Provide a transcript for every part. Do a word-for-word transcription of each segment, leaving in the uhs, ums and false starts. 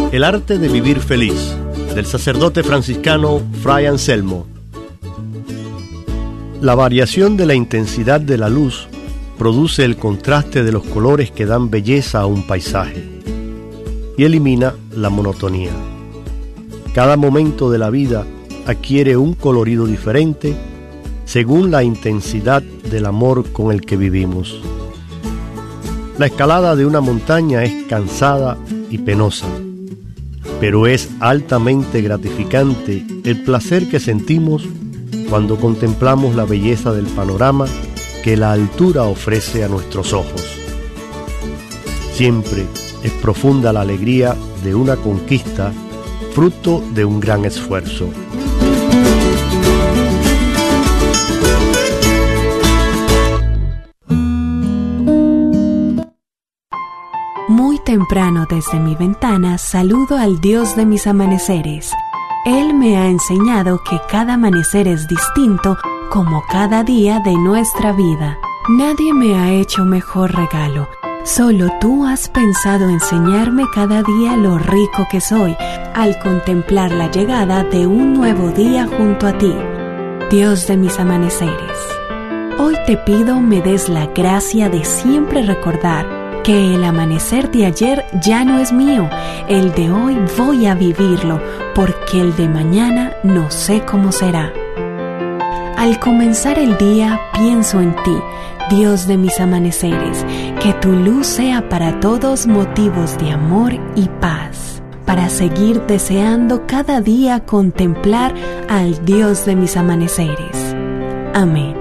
El arte de vivir feliz, del sacerdote franciscano Fray Anselmo. La variación de la intensidad de la luz produce el contraste de los colores que dan belleza a un paisaje y elimina la monotonía. Cada momento de la vida adquiere un colorido diferente según la intensidad del amor con el que vivimos. La escalada de una montaña es cansada y penosa, pero es altamente gratificante el placer que sentimos cuando contemplamos la belleza del panorama que la altura ofrece a nuestros ojos. Siempre es profunda la alegría de una conquista, fruto de un gran esfuerzo. Muy temprano desde mi ventana saludo al Dios de mis amaneceres. Él me ha enseñado que cada amanecer es distinto como cada día de nuestra vida. Nadie me ha hecho mejor regalo. Solo tú has pensado enseñarme cada día lo rico que soy al contemplar la llegada de un nuevo día junto a ti, Dios de mis amaneceres. Hoy te pido me des la gracia de siempre recordar que el amanecer de ayer ya no es mío, el de hoy voy a vivirlo, porque el de mañana no sé cómo será. Al comenzar el día pienso en ti, Dios de mis amaneceres, que tu luz sea para todos motivos de amor y paz, para seguir deseando cada día contemplar al Dios de mis amaneceres. Amén.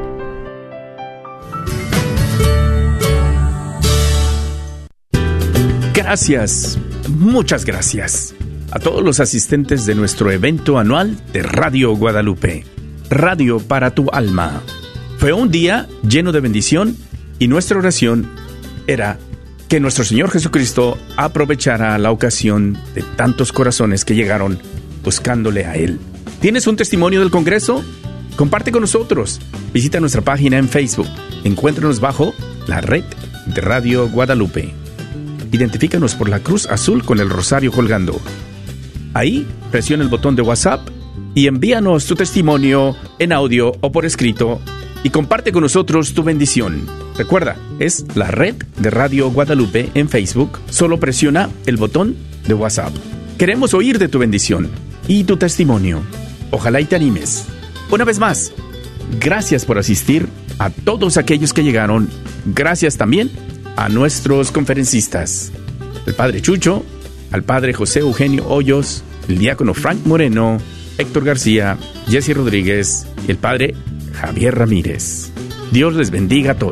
Gracias, muchas gracias a todos los asistentes de nuestro evento anual de Radio Guadalupe, Radio para tu alma. Fue un día lleno de bendición y nuestra oración era que nuestro Señor Jesucristo aprovechara la ocasión de tantos corazones que llegaron buscándole a Él. ¿Tienes un testimonio del Congreso? Comparte con nosotros. Visita nuestra página en Facebook. Encuéntranos bajo la red de Radio Guadalupe. Identifícanos por la cruz azul con el rosario colgando. Ahí, presiona el botón de WhatsApp y envíanos tu testimonio en audio o por escrito y comparte con nosotros tu bendición. Recuerda, es la red de Radio Guadalupe en Facebook. Solo presiona el botón de WhatsApp. Queremos oír de tu bendición y tu testimonio. Ojalá y te animes. Una vez más, gracias por asistir a todos aquellos que llegaron. Gracias también a nuestros conferencistas, el Padre Chucho, al Padre José Eugenio Hoyos, el Diácono Frank Moreno, Héctor García, Jesse Rodríguez y el Padre Javier Ramírez. Dios les bendiga a todos.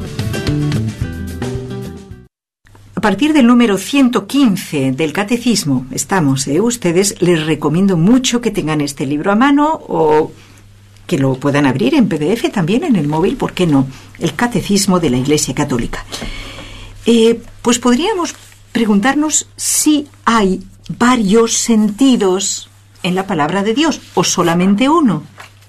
A partir del número ciento quince del Catecismo estamos, ¿eh? Ustedes les recomiendo mucho que tengan este libro a mano o que lo puedan abrir en P D F también en el móvil, ¿por qué no? El Catecismo de la Iglesia Católica. Eh, pues podríamos preguntarnos si hay varios sentidos en la palabra de Dios o solamente uno.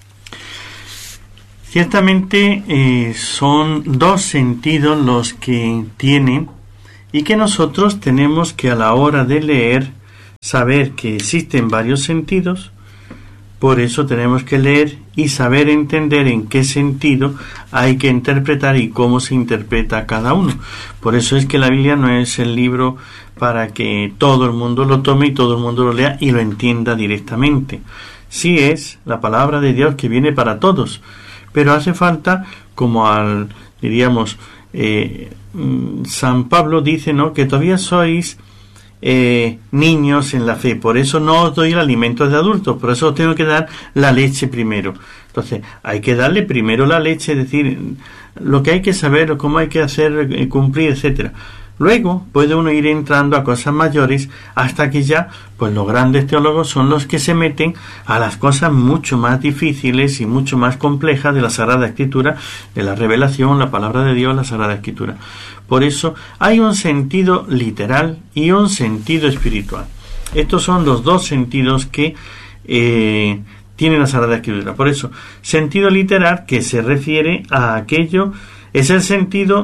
Ciertamente eh, son dos sentidos los que tiene y que nosotros tenemos que a la hora de leer saber que existen varios sentidos. Por eso tenemos que leer y saber entender en qué sentido hay que interpretar y cómo se interpreta cada uno. Por eso es que la Biblia no es el libro para que todo el mundo lo tome y todo el mundo lo lea y lo entienda directamente. Sí es la palabra de Dios que viene para todos, pero hace falta, como al, diríamos, eh, San Pablo dice, ¿no?, que todavía sois Eh, niños en la fe, por eso no os doy el alimento de adultos, por eso os tengo que dar la leche primero. Entonces hay que darle primero la leche, es decir, lo que hay que saber, cómo hay que hacer, eh, cumplir, etcétera. Luego puede uno ir entrando a cosas mayores hasta que ya, pues los grandes teólogos son los que se meten a las cosas mucho más difíciles y mucho más complejas de la Sagrada Escritura, de la revelación, la palabra de Dios, la Sagrada Escritura. Por eso hay un sentido literal y un sentido espiritual. Estos son los dos sentidos que eh, tiene la Sagrada Escritura. Por eso, sentido literal, que se refiere a aquello, es el sentido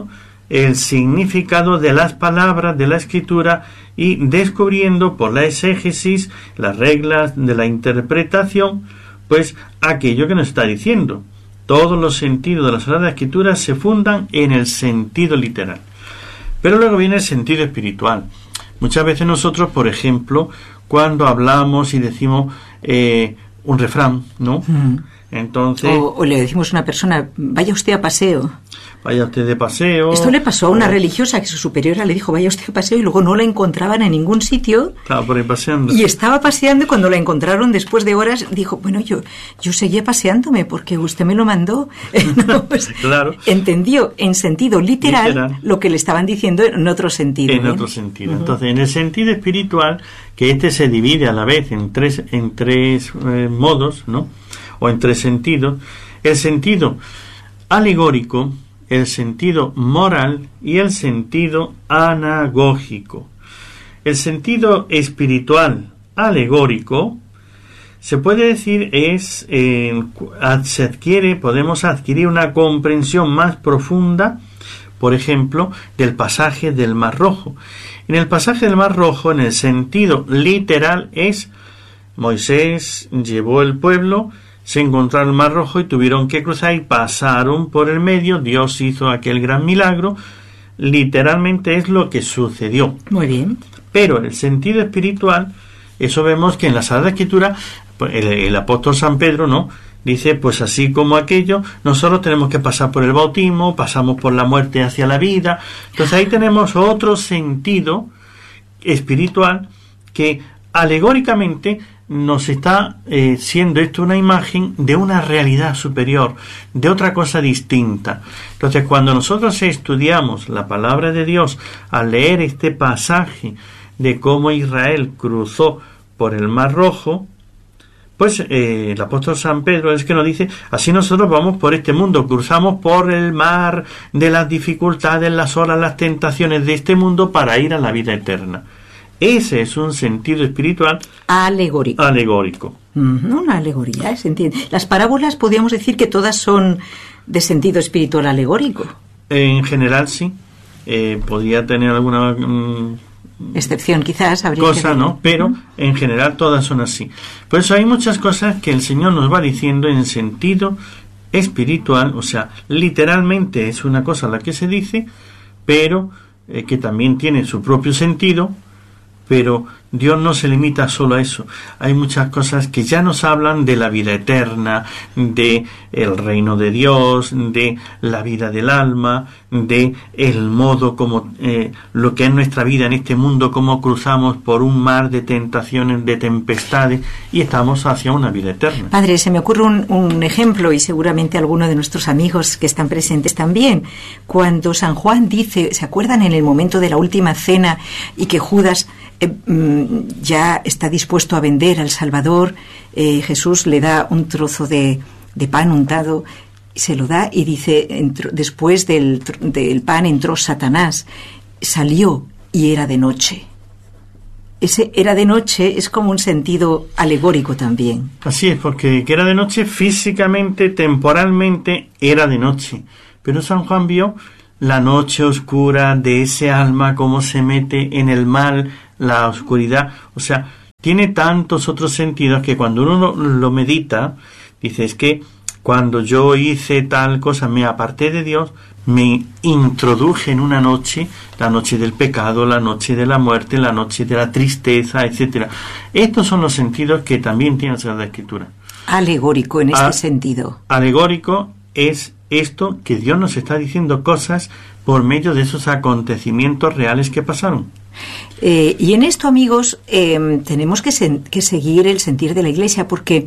el significado de las palabras de la Escritura y descubriendo por la exégesis, las reglas de la interpretación, pues aquello que nos está diciendo. Todos los sentidos de la Sagrada Escritura se fundan en el sentido literal. Pero luego viene el sentido espiritual. Muchas veces nosotros, por ejemplo, cuando hablamos y decimos eh, un refrán, ¿no? Mm. Entonces, o, o le decimos a una persona, vaya usted a paseo. Vaya usted de paseo. Esto le pasó a una o... religiosa que su superiora le dijo, vaya usted a paseo, y luego no la encontraban en ningún sitio. Estaba por ahí paseando. Y estaba paseando, y cuando la encontraron después de horas, dijo, bueno, yo yo seguía paseándome porque usted me lo mandó. No, pues, claro. Entendió en sentido literal, literal lo que le estaban diciendo en otro sentido. En ¿eh? otro sentido. Uh-huh. Entonces, en el sentido espiritual, que este se divide a la vez en tres, en tres eh, modos, ¿no? O en tres sentidos. El sentido alegórico, el sentido moral y el sentido anagógico. El sentido espiritual alegórico se puede decir es eh, se adquiere, podemos adquirir una comprensión más profunda, por ejemplo, del pasaje del Mar Rojo. En el pasaje del Mar Rojo, en el sentido literal, es Moisés llevó el pueblo, se encontraron el Mar Rojo y tuvieron que cruzar y pasaron por el medio. Dios hizo aquel gran milagro. Literalmente es lo que sucedió. Muy bien. Pero el sentido espiritual, eso vemos que en la Sagrada Escritura, el, el apóstol San Pedro, ¿no? Dice, pues así como aquello, nosotros tenemos que pasar por el bautismo, pasamos por la muerte hacia la vida. Entonces ahí tenemos otro sentido espiritual que alegóricamente nos está eh, siendo esto una imagen de una realidad superior, de otra cosa distinta. Entonces, cuando nosotros estudiamos la palabra de Dios, al leer este pasaje de cómo Israel cruzó por el Mar Rojo, pues eh, el apóstol San Pedro es que nos dice, así nosotros vamos por este mundo, cruzamos por el mar de las dificultades, las olas, las tentaciones de este mundo para ir a la vida eterna. Ese es un sentido espiritual alegórico. Alegórico. Mm, una alegoría, se entiende. Las parábolas podríamos decir que todas son de sentido espiritual alegórico. En general sí. Eh, podría tener alguna um, excepción, quizás habría cosa, que ¿no? Pero uh-huh. en general todas son así. Por eso hay muchas cosas que el Señor nos va diciendo en sentido espiritual, o sea, literalmente es una cosa la que se dice, pero eh, que también tiene su propio sentido. Pero Dios no se limita solo a eso. Hay muchas cosas que ya nos hablan de la vida eterna, de el reino de Dios, de la vida del alma, de el modo como eh, lo que es nuestra vida en este mundo, cómo cruzamos por un mar de tentaciones, de tempestades y estamos hacia una vida eterna. Padre, se me ocurre un, un ejemplo y seguramente alguno de nuestros amigos que están presentes también. Cuando San Juan dice, ¿se acuerdan en el momento de la última cena y que Judas Eh, ya está dispuesto a vender al Salvador? eh, Jesús le da un trozo de, de pan untado, se lo da y dice, entró, después del, del pan entró Satanás, salió y era de noche. Ese era de noche es como un sentido alegórico también. Así es, porque que era de noche físicamente, temporalmente era de noche, pero San Juan vio la noche oscura de ese alma, cómo se mete en el mal, la oscuridad, o sea, tiene tantos otros sentidos que cuando uno lo, lo medita, dice, es que cuando yo hice tal cosa, me aparté de Dios, me introduje en una noche, la noche del pecado, la noche de la muerte, la noche de la tristeza, etcétera. Estos son los sentidos que también tiene la Sagrada Escritura. Alegórico en este A, sentido. Alegórico es esto, que Dios nos está diciendo cosas por medio de esos acontecimientos reales que pasaron. Eh, y en esto, amigos, eh, tenemos que, sen- que seguir el sentir de la Iglesia, porque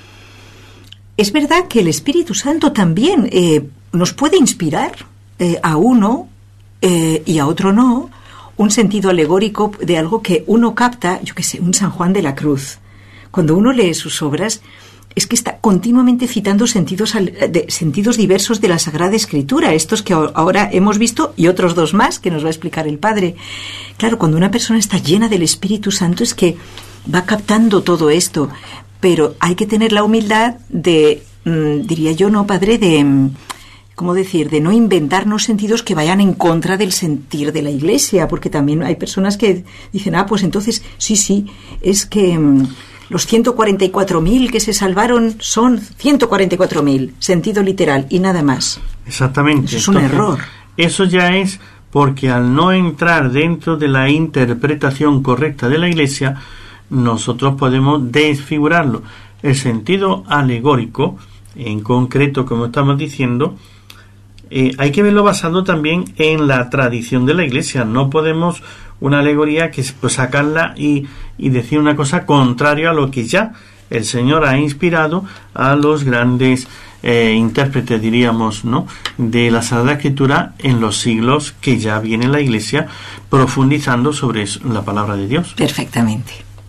es verdad que el Espíritu Santo también eh, nos puede inspirar eh, a uno eh, y a otro no, un sentido alegórico de algo que uno capta, yo qué sé, un San Juan de la Cruz. Cuando uno lee sus obras, es que está continuamente citando sentidos, de, sentidos diversos de la Sagrada Escritura, estos que ahora hemos visto y otros dos más que nos va a explicar el Padre. Claro, cuando una persona está llena del Espíritu Santo es que va captando todo esto, pero hay que tener la humildad de, mmm, diría yo, no, Padre, de, ¿cómo decir?, de no inventarnos sentidos que vayan en contra del sentir de la Iglesia, porque también hay personas que dicen, ah, pues entonces, sí, sí, es que mmm, los ciento cuarenta y cuatro mil que se salvaron son ciento cuarenta y cuatro mil, sentido literal, y nada más. Exactamente. Eso es un Entonces, error. Eso ya es porque al no entrar dentro de la interpretación correcta de la Iglesia, nosotros podemos desfigurarlo. El sentido alegórico, en concreto, como estamos diciendo, eh, hay que verlo basado también en la tradición de la Iglesia. No podemos una alegoría que pues, sacarla y, y decir una cosa contraria a lo que ya el Señor ha inspirado a los grandes eh, intérpretes, diríamos, ¿no?, de la Sagrada Escritura en los siglos que ya viene la Iglesia profundizando sobre eso, la palabra de Dios. Perfectamente.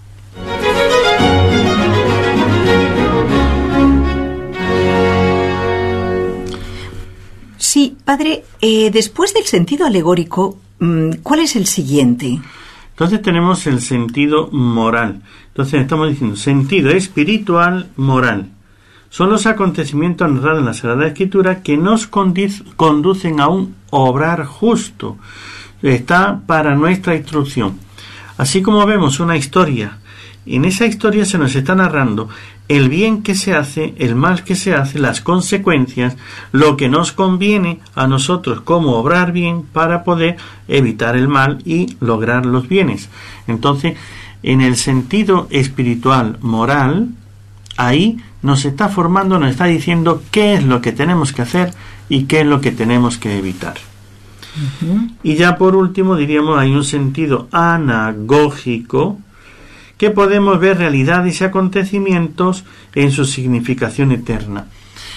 Sí, padre, eh, después del sentido alegórico, ¿cuál es el siguiente? Entonces tenemos el sentido moral. Entonces estamos diciendo sentido espiritual, moral. Son los acontecimientos narrados en la Sagrada Escritura que nos conducen a un obrar justo. Está para nuestra instrucción. Así como vemos una historia, en esa historia se nos está narrando el bien que se hace, el mal que se hace, las consecuencias, lo que nos conviene a nosotros como obrar bien para poder evitar el mal y lograr los bienes. Entonces, en el sentido espiritual, moral, ahí nos está formando, nos está diciendo qué es lo que tenemos que hacer y qué es lo que tenemos que evitar. Uh-huh. Y ya por último, diríamos, hay un sentido anagógico, que podemos ver realidades y acontecimientos en su significación eterna.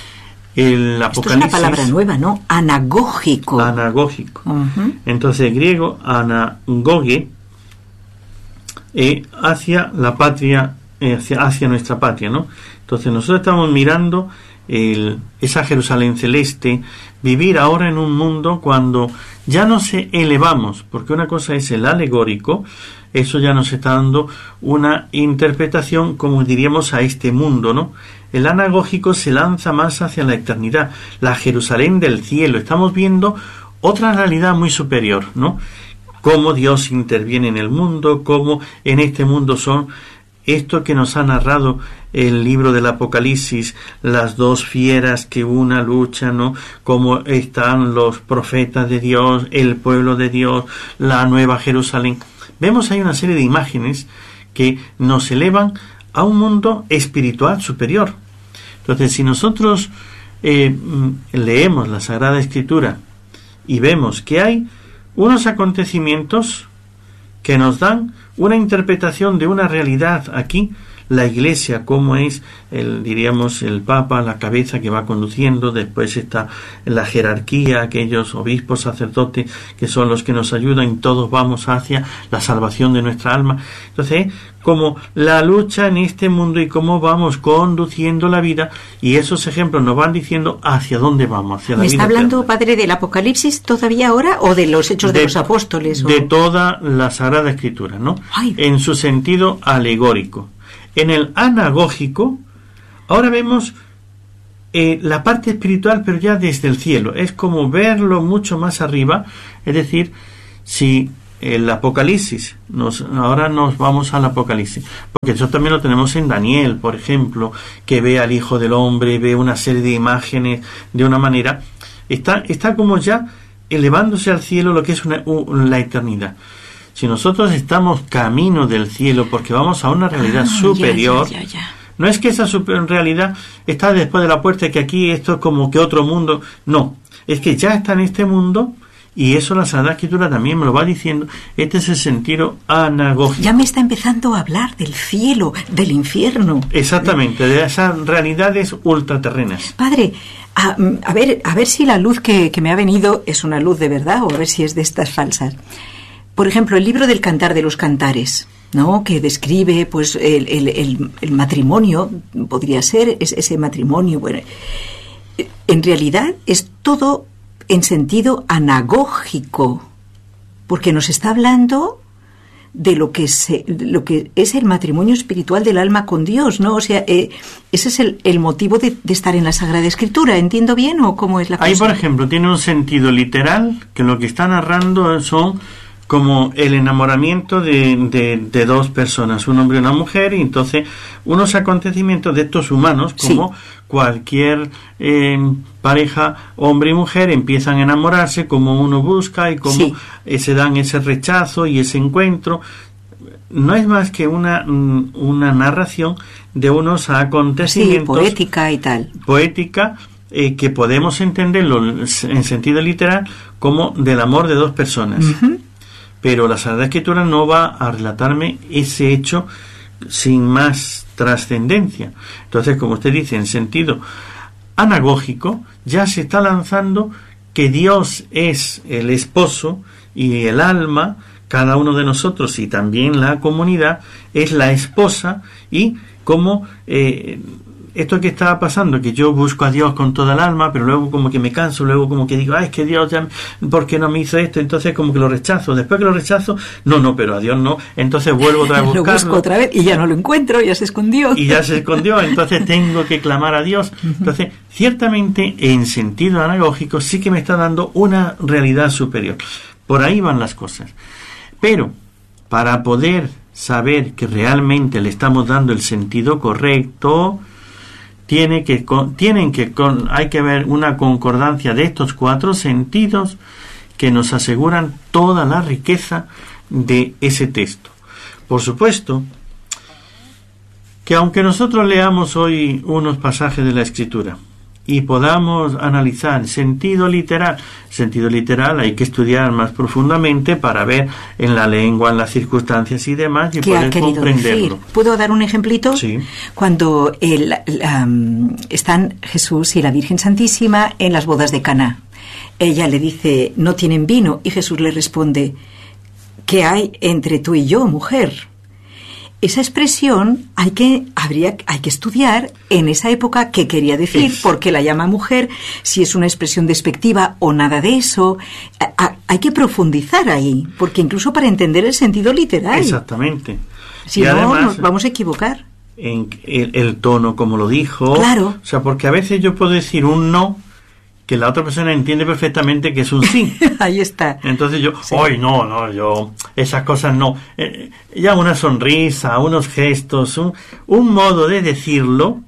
El Apocalipsis, esto es una palabra nueva, ¿no? Anagógico. Anagógico. Uh-huh. Entonces, griego, anagoge, eh, hacia la patria, eh, hacia, hacia nuestra patria, ¿no? Entonces, nosotros estamos mirando el, esa Jerusalén celeste, vivir ahora en un mundo cuando ya nos elevamos, porque una cosa es el alegórico, eso ya nos está dando una interpretación, como diríamos, a este mundo, ¿no? El anagógico se lanza más hacia la eternidad, la Jerusalén del cielo. Estamos viendo otra realidad muy superior, ¿no? Cómo Dios interviene en el mundo, cómo en este mundo son esto que nos ha narrado el libro del Apocalipsis, las dos fieras que una lucha, ¿no? Cómo están los profetas de Dios, el pueblo de Dios, la nueva Jerusalén. Vemos ahí una serie de imágenes que nos elevan a un mundo espiritual superior. Entonces, si nosotros eh, leemos la Sagrada Escritura y vemos que hay unos acontecimientos que nos dan una interpretación de una realidad aquí, la Iglesia, cómo es, el, diríamos, el Papa, la cabeza que va conduciendo, después está la jerarquía, aquellos obispos, sacerdotes, que son los que nos ayudan, todos vamos hacia la salvación de nuestra alma. Entonces, como la lucha en este mundo y cómo vamos conduciendo la vida, y esos ejemplos nos van diciendo hacia dónde vamos, hacia la vida. ¿Me está hablando, eterna. padre, del Apocalipsis todavía ahora o de los Hechos de, de los Apóstoles? De o... toda la Sagrada Escritura, ¿no? Ay. En su sentido alegórico. En el anagógico, ahora vemos eh, la parte espiritual, pero ya desde el cielo. Es como verlo mucho más arriba. Es decir, si el Apocalipsis, nos, ahora nos vamos al Apocalipsis, porque eso también lo tenemos en Daniel, por ejemplo, que ve al Hijo del Hombre, ve una serie de imágenes de una manera. Está, está como ya elevándose al cielo lo que es una, una, la eternidad. Si nosotros estamos camino del cielo porque vamos a una realidad ah, superior, ya, ya, ya. No es que esa super realidad está después de la puerta y que aquí esto es como que otro mundo. No, es que ya está en este mundo y eso la Sagrada Escritura también me lo va diciendo. Este es el sentido anagógico. Ya me está empezando a hablar del cielo, del infierno. Exactamente, de esas realidades ultraterrenas. Padre, a, a ver, a ver si la luz que, que me ha venido es una luz de verdad o a ver si es de estas falsas. Por ejemplo, el libro del Cantar de los Cantares, ¿no?, que describe pues el, el, el, el matrimonio, podría ser es, ese matrimonio. Bueno, en realidad es todo en sentido anagógico, porque nos está hablando de lo que, se, lo que es el matrimonio espiritual del alma con Dios, ¿no? O sea, eh, ese es el, el motivo de, de estar en la Sagrada Escritura. ¿Entiendo bien o cómo es la cosa? Ahí, por ejemplo, tiene un sentido literal, que lo que está narrando son como el enamoramiento de, de, de dos personas, un hombre y una mujer, y entonces unos acontecimientos de estos humanos, como sí. cualquier eh, pareja, hombre y mujer, empiezan a enamorarse, como uno busca y como sí. eh, se dan ese rechazo y ese encuentro. No es más que una, una narración de unos acontecimientos. Sí, poética y tal. Poética, eh, que podemos entenderlo en sentido literal como del amor de dos personas. Uh-huh. Pero la Sagrada Escritura no va a relatarme ese hecho sin más trascendencia. Entonces, como usted dice, en sentido anagógico, ya se está lanzando que Dios es el esposo y el alma, cada uno de nosotros y también la comunidad es la esposa, y como eh, esto que estaba pasando, que yo busco a Dios con toda el alma, pero luego como que me canso, luego como que digo, ay, es que Dios ya, ¿por qué no me hizo esto? Entonces como que lo rechazo, después que lo rechazo, no, no, pero a Dios no, entonces vuelvo otra vez a buscarlo. Lo busco otra vez y ya no lo encuentro, ya se escondió. Y ya se escondió, entonces tengo que clamar a Dios. Entonces, ciertamente, en sentido anagógico, sí que me está dando una realidad superior. Por ahí van las cosas. Pero, para poder saber que realmente le estamos dando el sentido correcto, tiene que con, tienen que con, hay que ver una concordancia de estos cuatro sentidos que nos aseguran toda la riqueza de ese texto. Por supuesto que aunque nosotros leamos hoy unos pasajes de la Escritura y podamos analizar sentido literal, sentido literal hay que estudiar más profundamente para ver en la lengua, en las circunstancias y demás, y poder comprenderlo. Decir? ¿Puedo dar un ejemplito? Sí. Cuando el, um, están Jesús y la Virgen Santísima en las bodas de Caná, ella le dice, no tienen vino, y Jesús le responde, ¿qué hay entre tú y yo, mujer? Esa expresión hay que habría hay que estudiar en esa época qué quería decir, es. por qué la llama mujer, si es una expresión despectiva o nada de eso. A, a, hay que profundizar ahí, porque incluso para entender el sentido literal. Exactamente. Si y no, además, nos vamos a equivocar. En el, el tono, como lo dijo. Claro. O sea, porque a veces yo puedo decir un no que la otra persona entiende perfectamente que es un sí. Ahí está. Entonces yo, sí. hoy no, no, yo, esas cosas no. Eh, ya una sonrisa, unos gestos, un, un modo de decirlo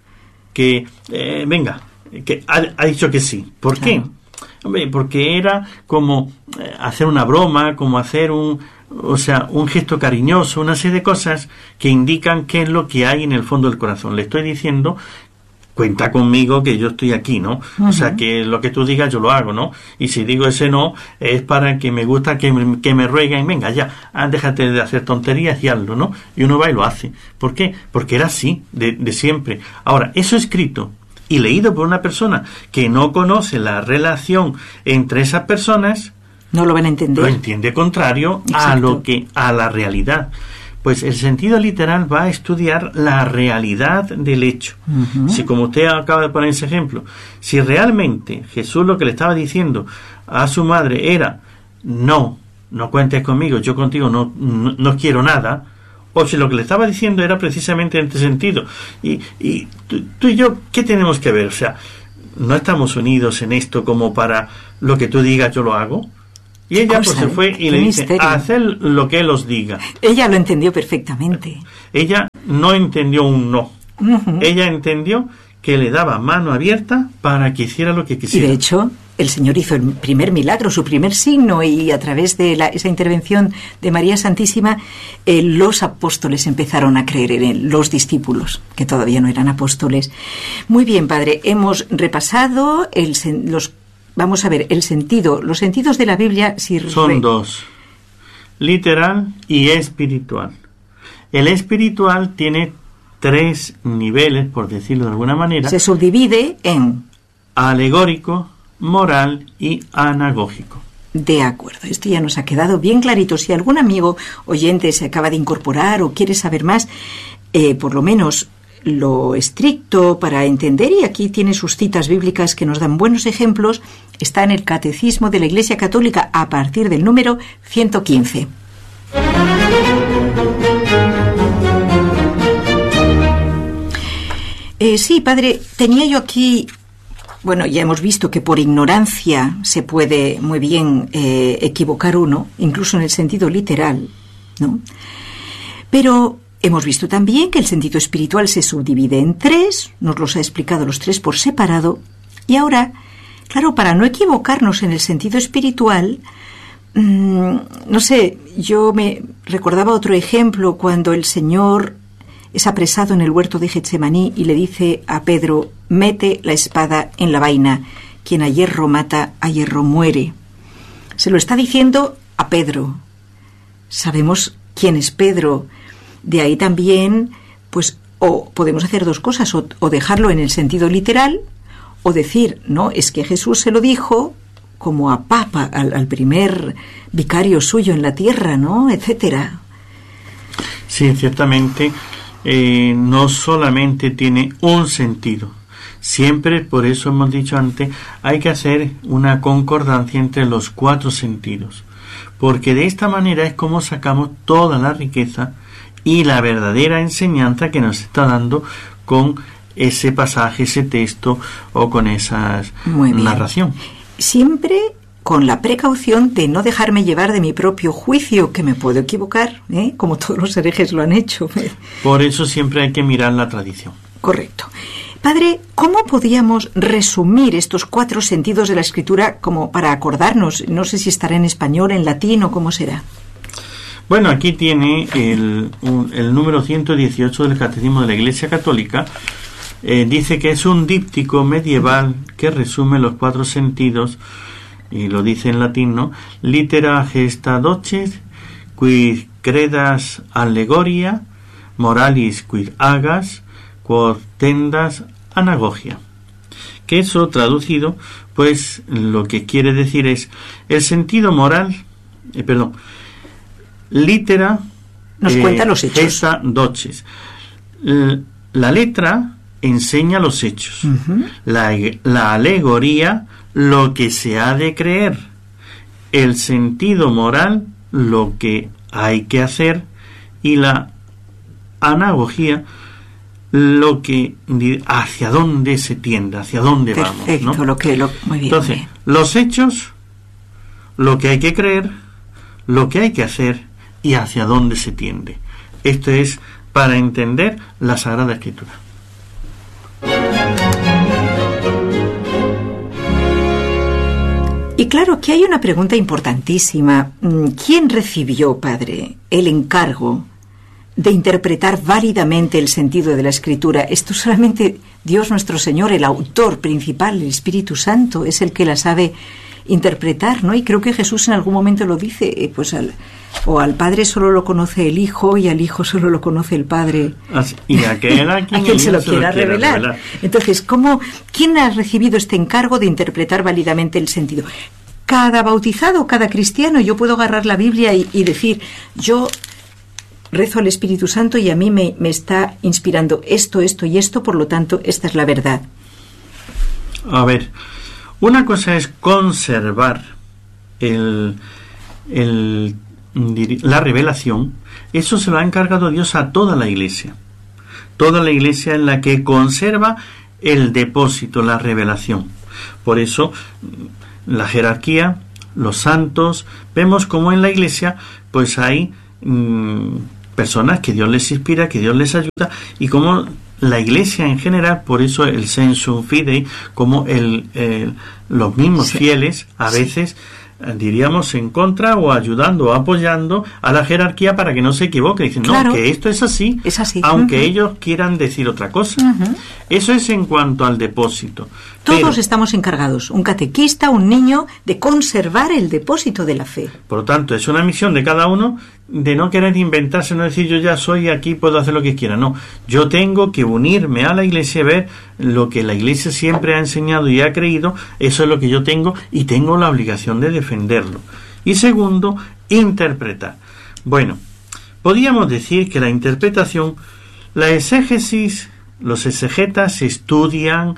que, eh, venga, que ha, ha dicho que sí. ¿Por claro. qué? Hombre, porque era como eh, hacer una broma, como hacer un, o sea, un gesto cariñoso, una serie de cosas que indican qué es lo que hay en el fondo del corazón. Le estoy diciendo, cuenta conmigo que yo estoy aquí, ¿no? Uh-huh. O sea, que lo que tú digas yo lo hago, ¿no? Y si digo ese no, es para que me gusta que me, que me rueguen, venga, ya, ah, déjate de hacer tonterías y hazlo, ¿no? Y uno va y lo hace. ¿Por qué? Porque era así, de, de siempre. Ahora, eso escrito y leído por una persona que no conoce la relación entre esas personas, no lo van a entender. Lo entiende contrario Exacto. a lo que, a la realidad. Pues el sentido literal va a estudiar la realidad del hecho. Uh-huh. Si, como usted acaba de poner ese ejemplo, si realmente Jesús lo que le estaba diciendo a su madre era, no, no cuentes conmigo, yo contigo no, no, no quiero nada, o si lo que le estaba diciendo era precisamente en este sentido, y, y tú, tú y yo, ¿qué tenemos que ver? O sea, no estamos unidos en esto como para lo que tú digas yo lo hago. Y ella cosa, pues se fue y le dice, misterio. A hacer lo que él os diga. Ella lo entendió perfectamente. Ella no entendió un no. Uh-huh. Ella entendió que le daba mano abierta para que hiciera lo que quisiera. Y de hecho, el Señor hizo el primer milagro, su primer signo, y a través de la, esa intervención de María Santísima, eh, los apóstoles empezaron a creer en él, los discípulos, que todavía no eran apóstoles. Muy bien, Padre, hemos repasado el, los Vamos a ver, el sentido, los sentidos de la Biblia... Si Son re... dos, literal y espiritual. El espiritual tiene tres niveles, por decirlo de alguna manera. Se subdivide en... alegórico, moral y anagógico. De acuerdo, esto ya nos ha quedado bien clarito. Si algún amigo oyente se acaba de incorporar o quiere saber más, eh, por lo menos... lo estricto para entender, y aquí tiene sus citas bíblicas que nos dan buenos ejemplos, está en el Catecismo de la Iglesia Católica a partir del número ciento quince. Eh, sí, padre, tenía yo aquí... Bueno, ya hemos visto que por ignorancia se puede muy bien eh, equivocar uno, incluso en el sentido literal, ¿no? Pero hemos visto también que el sentido espiritual se subdivide en tres, nos los ha explicado los tres por separado, y ahora, claro, para no equivocarnos en el sentido espiritual, mmm, no sé, yo me recordaba otro ejemplo cuando el Señor es apresado en el huerto de Getsemaní y le dice a Pedro: mete la espada en la vaina, quien a hierro mata, a hierro muere. Se lo está diciendo a Pedro. Sabemos quién es Pedro. De ahí también, pues, o podemos hacer dos cosas, o, o dejarlo en el sentido literal, o decir, no, es que Jesús se lo dijo como a Papa, al, al primer vicario suyo en la tierra, ¿no?, etcétera. Sí, ciertamente, eh, no solamente tiene un sentido. Siempre, por eso hemos dicho antes, hay que hacer una concordancia entre los cuatro sentidos, porque de esta manera es como sacamos toda la riqueza y la verdadera enseñanza que nos está dando con ese pasaje, ese texto o con esa narración. Siempre con la precaución de no dejarme llevar de mi propio juicio, que me puedo equivocar, ¿eh? Como todos los herejes lo han hecho. Por eso siempre hay que mirar la tradición. Correcto. Padre, ¿cómo podríamos resumir estos cuatro sentidos de la Escritura como para acordarnos? No sé si estará en español, en latín o cómo será. Bueno, aquí tiene el, un, el número ciento dieciocho del Catecismo de la Iglesia Católica. Eh, dice que es un díptico medieval que resume los cuatro sentidos, y lo dice en latín, ¿no? Litera gesta docet, quid credas allegoria, moralis quid agas, quod tendas anagogia. Que eso traducido, pues lo que quiere decir es el sentido moral, eh, perdón, litera nos eh, cuenta los hechos. Gesta docet. La letra enseña los hechos. Uh-huh. La, la alegoría, lo que se ha de creer. El sentido moral, lo que hay que hacer. Y la anagogía, lo que hacia dónde se tiende, hacia dónde Perfecto, vamos, ¿no? lo que, lo, muy bien, Entonces, muy bien. Los hechos, lo que hay que creer, lo que hay que hacer y hacia dónde se tiende. Esto es para entender la Sagrada Escritura. Y claro, aquí hay una pregunta importantísima. ¿Quién recibió, Padre, el encargo de interpretar válidamente el sentido de la Escritura? Esto solamente Dios nuestro Señor, el autor principal, el Espíritu Santo, es el que la sabe interpretar, ¿no? Y creo que Jesús en algún momento lo dice, pues al, o al Padre solo lo conoce el Hijo y al Hijo solo lo conoce el Padre. Así, y a quien, a quien, a quien se lo se quiera lo quiera revelar. revelar. Entonces, ¿cómo, ¿quién ha recibido este encargo de interpretar válidamente el sentido? Cada bautizado, cada cristiano, yo puedo agarrar la Biblia y, y decir, yo rezo al Espíritu Santo y a mí me, me está inspirando esto, esto y esto, por lo tanto, esta es la verdad. A ver, una cosa es conservar el, el, la revelación. Eso se lo ha encargado Dios a toda la Iglesia. Toda la Iglesia en la que conserva el depósito, la revelación. Por eso, la jerarquía, los santos, vemos como en la Iglesia pues hay mmm, personas que Dios les inspira, que Dios les ayuda, y como la Iglesia en general, por eso el sensu fidei, como el, el, los mismos sí. fieles a veces diríamos en contra o ayudando o apoyando a la jerarquía para que no se equivoque. Dicen, claro, no, que esto es así, es así. aunque uh-huh. ellos quieran decir otra cosa. Uh-huh. Eso es en cuanto al depósito. Todos Pero, estamos encargados, un catequista, un niño, de conservar el depósito de la fe. Por lo tanto, es una misión de cada uno de no querer inventarse, no decir yo ya soy aquí, puedo hacer lo que quiera. No, yo tengo que unirme a la Iglesia y ver lo que la Iglesia siempre ha enseñado y ha creído. Eso es lo que yo tengo y tengo la obligación de defenderlo. Y segundo, interpretar. Bueno, podríamos decir que la interpretación, la exégesis, los exegetas estudian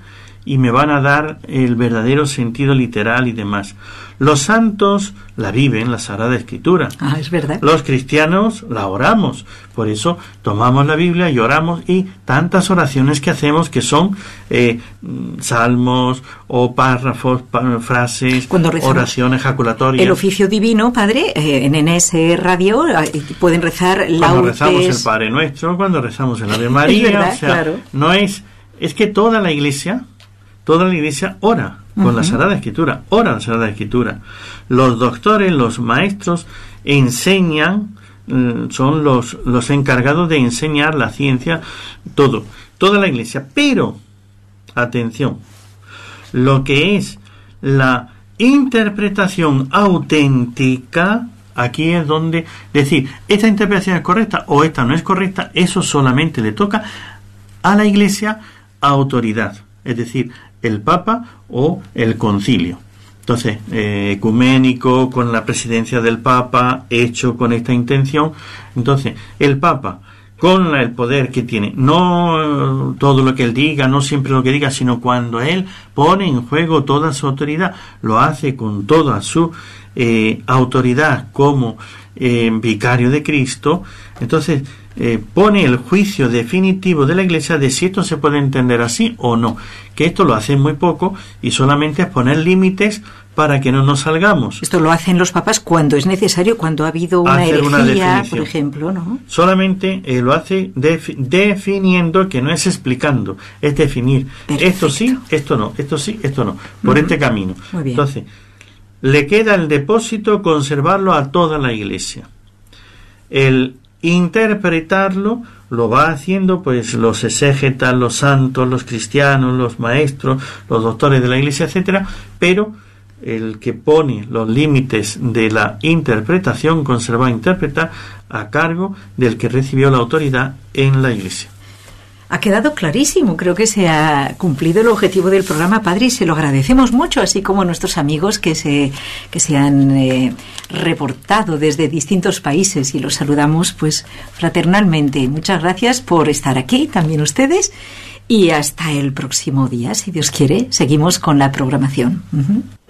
y me van a dar el verdadero sentido literal y demás. Los santos la viven, la Sagrada Escritura. Ah, es verdad. Los cristianos la oramos. Por eso tomamos la Biblia y oramos, y tantas oraciones que hacemos que son eh, salmos o párrafos, pá, frases, oraciones ejaculatorias. El oficio divino, Padre, eh, en N S Radio eh, pueden rezar laudes. Cuando rezamos el Padre Nuestro, cuando rezamos el Ave María, es verdad, o sea, claro. no es, es que toda la Iglesia, toda la Iglesia ora con uh-huh. la Sagrada Escritura, ora la Sagrada Escritura. Los doctores, los maestros enseñan, son los, los encargados de enseñar la ciencia, todo, toda la Iglesia. Pero, atención, lo que es la interpretación auténtica, aquí es donde decir, esta interpretación es correcta o esta no es correcta, eso solamente le toca a la Iglesia autoridad, es decir, el Papa o el Concilio. Entonces, eh, ecuménico, con la presidencia del Papa, hecho con esta intención. Entonces, el Papa, con el poder que tiene, no todo lo que él diga, no siempre lo que diga, sino cuando él pone en juego toda su autoridad, lo hace con toda su eh, autoridad como eh, vicario de Cristo. Entonces, eh, pone el juicio definitivo de la Iglesia de si esto se puede entender así o no, que esto lo hace muy poco y solamente es poner límites para que no nos salgamos. Esto lo hacen los papas cuando es necesario, cuando ha habido una Hacer herejía, una por ejemplo, ¿no? Solamente eh, lo hace def- definiendo, que no es explicando, es definir. Perfecto. Esto sí, esto no, esto sí, esto no, por uh-huh. este camino. Muy bien. Entonces, le queda el depósito conservarlo a toda la Iglesia. El interpretarlo lo va haciendo pues los exégetas, los santos, los cristianos, los maestros, los doctores de la Iglesia, etcétera, pero el que pone los límites de la interpretación, conservar e interpretar, a cargo del que recibió la autoridad en la Iglesia. Ha quedado clarísimo, creo que se ha cumplido el objetivo del programa, Padre, y se lo agradecemos mucho, así como a nuestros amigos que se, que se han eh, reportado desde distintos países, y los saludamos pues fraternalmente. Muchas gracias por estar aquí, también ustedes, y hasta el próximo día, si Dios quiere, seguimos con la programación. Uh-huh.